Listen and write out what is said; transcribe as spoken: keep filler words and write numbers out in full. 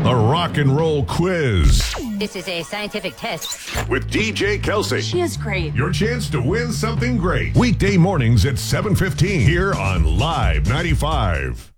The Rock and Roll Quiz This is a scientific test. with D J Kelsey. She is great. Your chance to win something great. Weekday mornings at seven fifteen here on Live ninety-five.